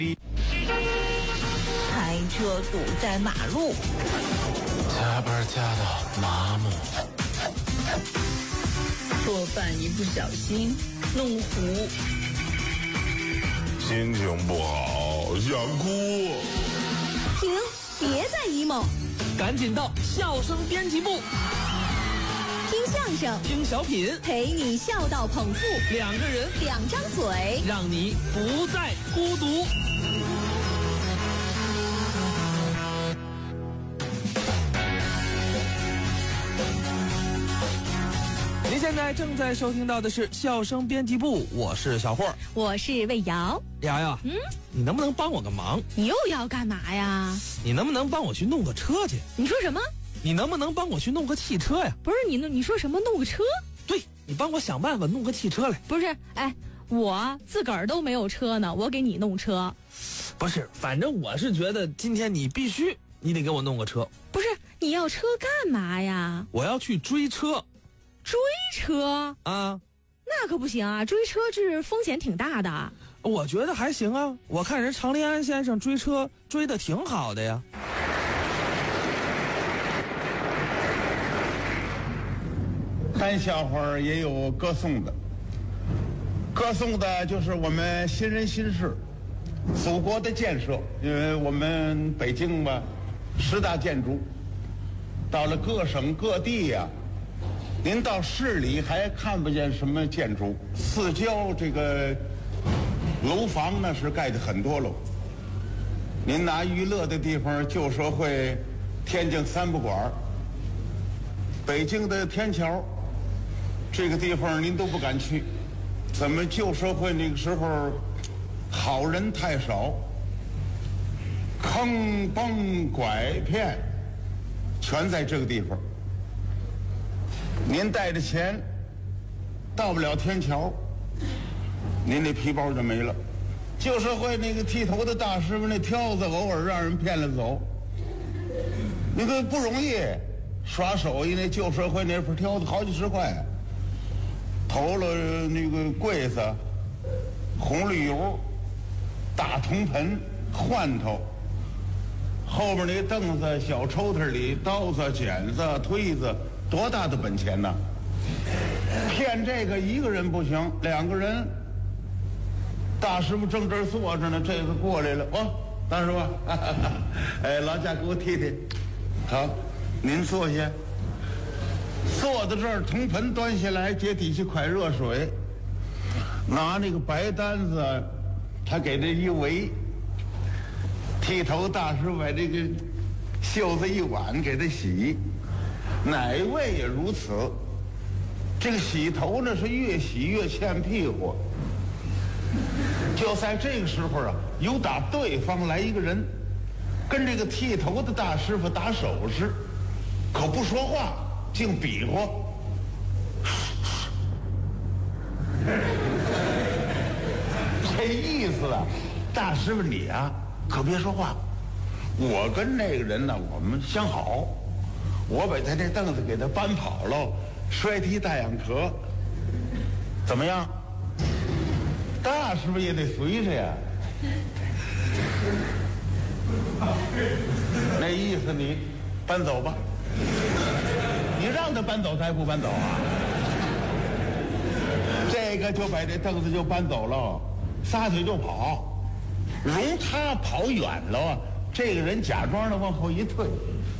开车堵在马路， 加班加到麻木， 做饭一不小心弄糊， 心情不好想哭。 停，别再 emo， 赶紧到笑声编辑部， 听相声， 听小品， 陪你笑到捧腹， 两个人， 两张嘴， 让你不再孤独。您现在正在收听到的是笑声编辑部，我是小霍， 我是魏瑶。 瑶瑶，你能不能帮我个忙？ 你又要干嘛呀？ 你能不能帮我去弄个车去？ 你说什么？ 你能不能帮我去弄个汽车呀？ 不是你说什么弄个车？ 对，你帮我想办法弄个汽车来。 不是，我自个儿都没有车呢，我给你弄车。 不是，反正我是觉得今天你得给我弄个车。 不是，你要车干嘛呀？ 我要去追车。 追车啊？ 那可不行啊！追车这风险挺大的。 我觉得还行啊，我看人常连安先生追车追得挺好的呀。 看笑话也有歌颂的，歌颂的就是我们新人新事，祖国的建设。因为我们北京吧，10大建筑，到了各省各地呀，您到市里还看不见什么建筑，四郊这个楼房呢是盖的很多楼。您拿娱乐的地方，旧社会天津三不管，北京的天桥，这个地方您都不敢去。咱们旧社会那个时候好人太少，坑崩拐骗全在这个地方。您带着钱到不了天桥，您那皮包就没了。旧社会那个剃头的大师傅那挑子偶尔让人骗了走，那个不容易，耍手艺那旧社会那份挑子好几十块，投了那个柜子、红绿油、大铜盆、换头，后边那凳子、小抽屉里刀子、剪子、推子，多大的本钱呢？骗这个一个人不行，2个人。大师傅正这儿坐着呢，这个过来了，大师傅，劳驾给我剃剃。好，您坐下。坐到这儿，铜盆端下来，接底下块热水，拿那个白单子，他给这一围。剃头大师把这个袖子一挽，给他洗。哪位也如此。这个洗头呢，是越洗越欠屁股。就在这个时候啊，有打对方来一个人，跟这个剃头的大师傅打手势，可不说话，净比划。这意思啊，大师傅你啊，可别说话。我跟那个人呢，我们相好，我把他那凳子给他搬跑了，摔踢大氧壳，怎么样？大师傅也得随着呀。那意思你搬走吧，你让他搬走他还不搬走啊？这个就把这凳子就搬走了，撒腿就跑。容他跑远了啊，这个人假装的往后一退，